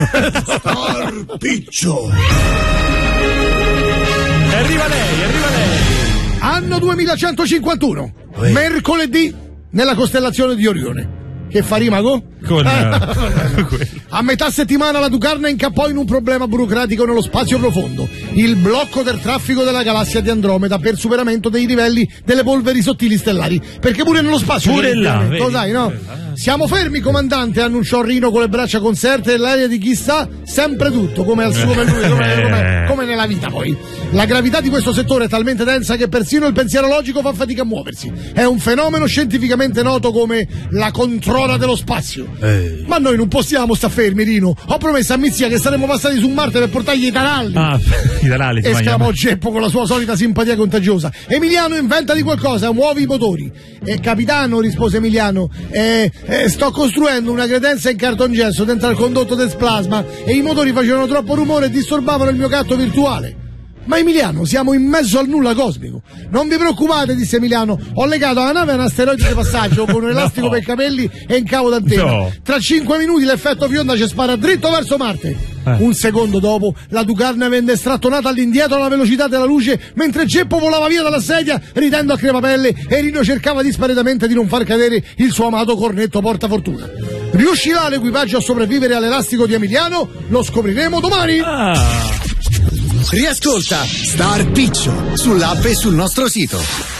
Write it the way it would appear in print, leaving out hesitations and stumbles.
Starpiccio. E arriva lei. Anno 2151. Mercoledì nella costellazione di Orione. Che fa rima con? A metà settimana la Ducarna incappò in un problema burocratico nello spazio profondo, il blocco del traffico della galassia di Andromeda per superamento dei livelli delle polveri sottili stellari, perché pure nello spazio pure là, lo sai, no? Siamo fermi, comandante, annunciò Rino con le braccia conserte e l'aria di chi sa sempre tutto, come al suo per lui, come nella vita poi. La gravità di questo settore è talmente densa che persino il pensiero logico fa fatica a muoversi. È un fenomeno scientificamente noto come la controlla dello spazio. Ma noi non possiamo sta fermi, Rino. Ho promesso a Mizia che saremmo passati su Marte per portargli i taralli. I taralli, esclamò Geppo con la sua solita simpatia contagiosa. Emiliano, inventa di qualcosa, muovi i motori. Capitano, rispose Emiliano, sto costruendo una credenza in cartongesso dentro al condotto del plasma e i motori facevano troppo rumore e disturbavano il mio gatto virtuale. Ma Emiliano, siamo in mezzo al nulla cosmico. Non vi preoccupate, disse Emiliano. Ho legato alla nave un asteroide di passaggio con un elastico per capelli e un cavo d'antenna. Tra 5 minuti l'effetto fionda ci spara dritto verso Marte. Un secondo dopo, la Ducarna venne strattonata all'indietro alla velocità della luce, mentre Geppo volava via dalla sedia ridendo a crepapelle e Rino cercava disperatamente di non far cadere il suo amato cornetto portafortuna. Riuscirà l'equipaggio a sopravvivere all'elastico di Emiliano? Lo scopriremo domani! Riascolta Starpiccio sull'app e sul nostro sito.